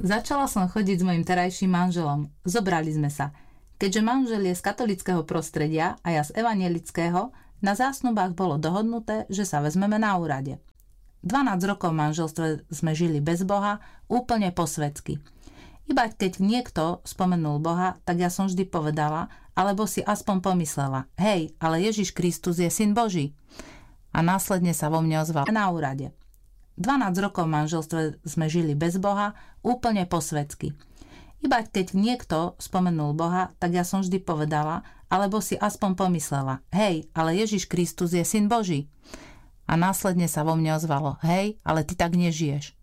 Začala som chodiť s mojim terajším manželom. Zobrali sme sa. Keďže manžel je z katolického prostredia a ja z evanielického, na zásnubách bolo dohodnuté, že sa vezmeme na úrade. 12 rokov v manželstve sme žili bez Boha, úplne po svetsky. Iba keď niekto spomenul Boha, tak ja som vždy povedala, alebo si aspoň pomyslela, hej, ale Ježiš Kristus je syn Boží. A následne sa vo mne ozval na úrade. 12 rokov v manželstve sme žili bez Boha, úplne po svetsky. Iba keď niekto spomenul Boha, tak ja som vždy povedala, alebo si aspoň pomyslela, hej, ale Ježiš Kristus je syn Boží. A následne sa vo mne ozvalo, hej, ale ty tak nežiješ.